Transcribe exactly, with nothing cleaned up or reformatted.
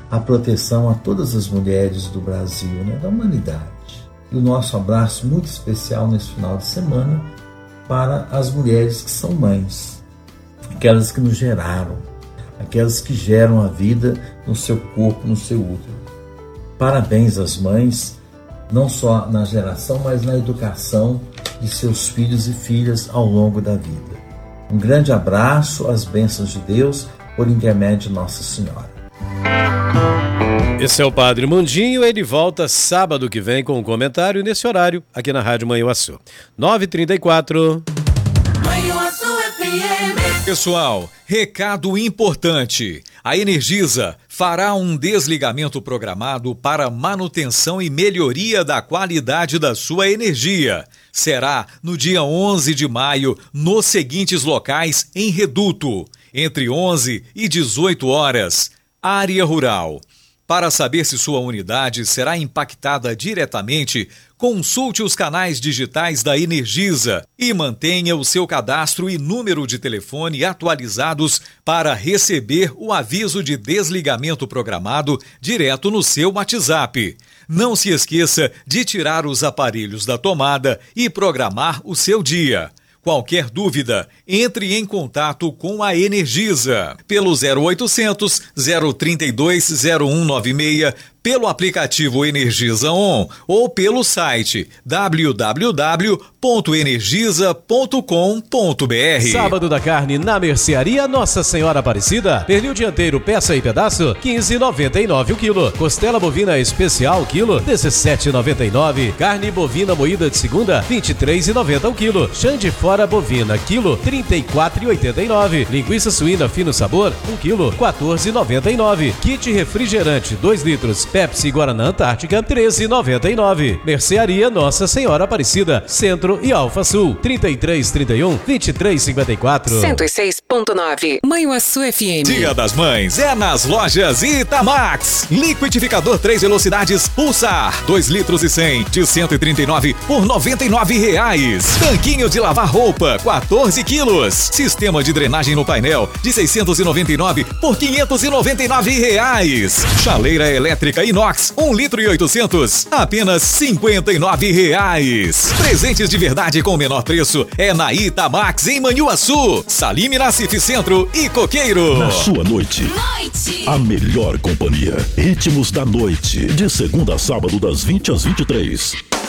a proteção a todas as mulheres do Brasil, né, da humanidade. E o nosso abraço muito especial nesse final de semana para as mulheres que são mães, aquelas que nos geraram, aquelas que geram a vida no seu corpo, no seu útero. Parabéns às mães, não só na geração, mas na educação de seus filhos e filhas ao longo da vida. Um grande abraço, as bênçãos de Deus, por intermédio de Nossa Senhora. Esse é o Padre Mundinho, ele volta sábado que vem com um comentário nesse horário, aqui na Rádio Manhuaçu. nove e trinta e quatro. Manhuaçu F M. Pessoal, recado importante. A Energisa fará um desligamento programado para manutenção e melhoria da qualidade da sua energia. Será no dia onze de maio, nos seguintes locais em Reduto, entre onze e dezoito horas. Área Rural. Para saber se sua unidade será impactada diretamente, consulte os canais digitais da Energisa e mantenha o seu cadastro e número de telefone atualizados para receber o aviso de desligamento programado direto no seu WhatsApp. Não se esqueça de tirar os aparelhos da tomada e programar o seu dia. Qualquer dúvida, entre em contato com a Energisa pelo zero oitocentos, zero trinta e dois, zero um nove seis, pelo aplicativo Energisa On ou pelo site w w w ponto energisa ponto com ponto b r. Sábado da carne na Mercearia Nossa Senhora Aparecida. Pernil dianteiro, peça e pedaço, quinze reais e noventa e nove centavos o quilo. Costela bovina especial, quilo, dezessete reais e noventa e nove centavos. Carne bovina moída de segunda, vinte e três reais e noventa centavos o quilo. Chã de fora bovina, quilo, trinta e quatro reais e oitenta e nove centavos. Linguiça suína fino sabor, um quilo, quatorze reais e noventa e nove centavos. Kit refrigerante, dois litros, Pepsi Guaraná Antártica, treze reais e noventa e nove centavos. Mercearia Nossa Senhora Aparecida, Centro e Alfa Sul, trinta e três, trinta e um, vinte e três, cinquenta e quatro. cento e seis ponto nove. Manhuaçu F M. Dia das Mães é nas lojas Itamax. Liquidificador três velocidades Pulsar, dois litros e cem, de cento e trinta e nove por noventa e nove reais. Tanquinho de lavar roupa, quatorze quilos. Sistema de drenagem no painel, de seiscentos e noventa e nove por quinhentos e noventa e nove reais. Chaleira elétrica inox, um litro e oitocentos, apenas cinquenta e nove reais. Presentes de verdade com o menor preço é na Itamax em Manhuaçu, Salim Nassif Centro e Coqueiro. Na sua noite, Noite. a melhor companhia. Ritmos da noite, de segunda a sábado das vinte às vinte e três.